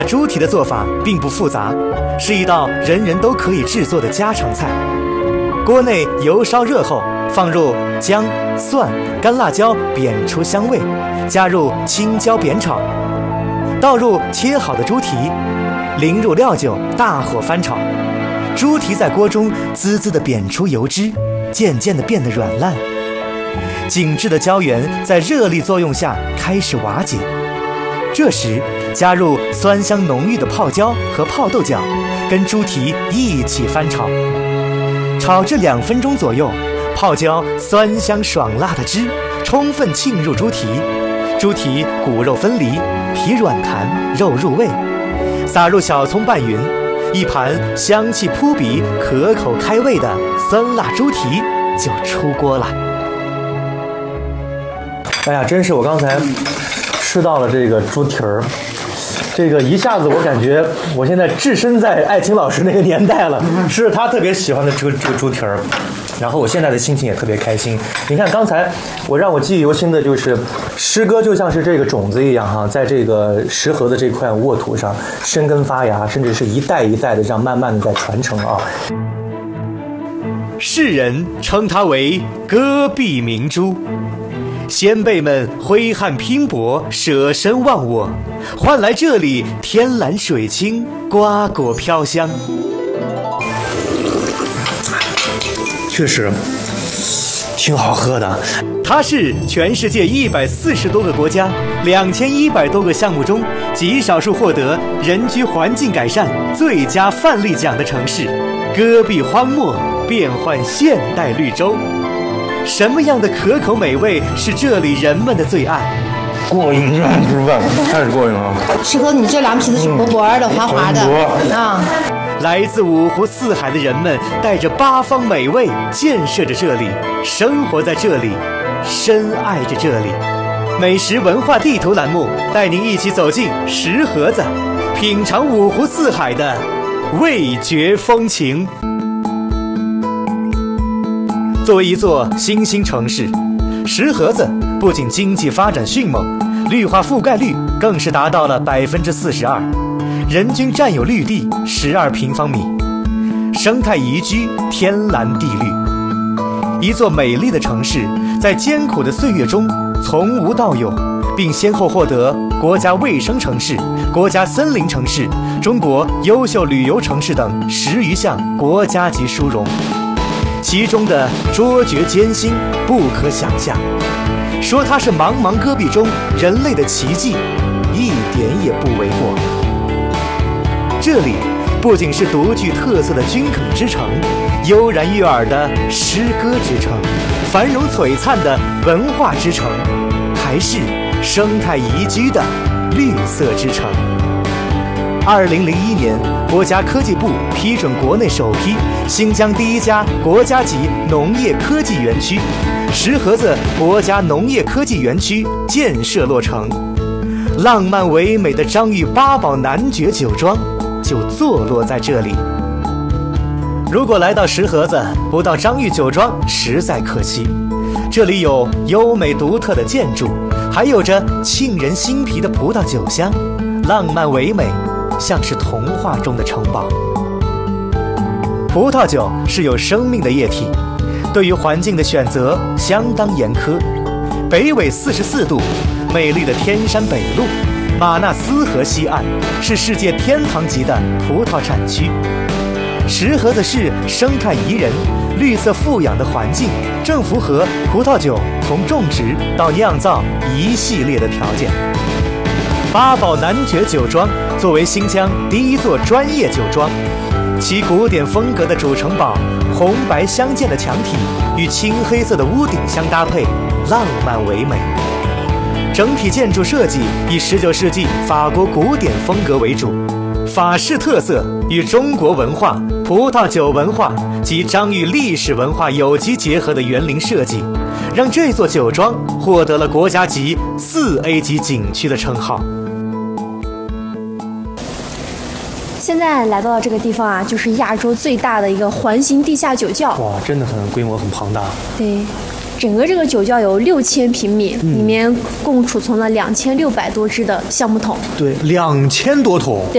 猪蹄的做法并不复杂，是一道人人都可以制作的家常菜。锅内油烧热后，放入姜、蒜、干辣椒煸出香味，加入青椒煸炒，倒入切好的猪蹄，淋入料酒，大火翻炒。猪蹄在锅中滋滋地煸出油脂，渐渐地变得软烂。紧致的胶原在热力作用下开始瓦解，这时加入酸香浓郁的泡椒和泡豆角，跟猪蹄一起翻炒，炒至2分钟左右，泡椒酸香爽辣的汁充分沁入猪蹄，猪蹄骨肉分离，皮软弹，肉入味，撒入小葱拌匀，一盘香气扑鼻、可口开胃的酸辣猪蹄就出锅了。 哎呀，真是我刚才吃到了这个猪蹄儿，这个一下子我感觉我现在置身在艾青老师那个年代了，是他特别喜欢的这个猪蹄儿。然后我现在的心情也特别开心。你看刚才让我记忆犹新的就是诗歌就像是这个种子一样哈，在这个石河的这块沃土上生根发芽，甚至是一代一代的这样慢慢的在传承啊。 世人称它为戈壁明珠，先辈们挥汗拼搏，舍身忘我，换来这里天蓝水清，瓜果飘香。 确实挺好喝的。 它是全世界140多个国家、2100多个项目中极少数获得人居环境改善最佳范例奖的城市。戈壁荒漠变换现代绿洲，什么样的可口美味是这里人们的最爱？ 过瘾是吧？太过瘾了。 石头，你这凉皮子是薄薄的、滑滑的啊。 来自5湖4海的人们带着8方美味建设着这里，生活在这里，深爱着这里。美食文化地图栏目带您一起走进石河子，品尝5湖4海的味觉风情。作为一座新兴城市，石河子不仅经济发展迅猛，绿化覆盖率更是达到了42%，人均占有绿地12平方米，生态宜居，天蓝地绿。一座美丽的城市，在艰苦的岁月中从无到有，并先后获得国家卫生城市、国家森林城市、中国优秀旅游城市等10余项国家级殊荣，其中的卓绝艰辛不可想象。说它是茫茫戈壁中人类的奇迹，一点也不为过。这里不仅是独具特色的军垦之城，悠然悦耳的诗歌之城，繁荣璀璨的文化之城，还是生态宜居的绿色之城。2001年，国家科技部批准国内首批新疆第1家国家级农业科技园区——石河子国家农业科技园区建设落成，浪漫唯美的张裕8宝男爵酒庄就坐落在这里。如果来到石河子不到张裕酒庄，实在可惜。这里有优美独特的建筑，还有着沁人心脾的葡萄酒香，浪漫唯美，像是童话中的城堡。葡萄酒是有生命的液体，对于环境的选择相当严苛。北纬44度，美丽的天山北麓、马纳斯河西岸是世界天堂级的葡萄产区。石河子市生态宜人，绿色富养的环境正符合葡萄酒从种植到酿造一系列的条件。8宝男爵酒庄作为新疆第1座专业酒庄，其古典风格的主城堡，红白相间的墙体与青黑色的屋顶相搭配，浪漫唯美。整体建筑设计以19世纪法国古典风格为主，法式特色与中国文化、葡萄酒文化及张裕历史文化有机结合的园林设计，让这座酒庄获得了国家级4A 级景区的称号。 现在来到这个地方啊，就是亚洲最大的一个环形地下酒窖。 哇，真的规模很庞大。 对，整个这个酒窖有6000平米，里面共储存了2600多只的橡木桶。 对，2000多桶。 对。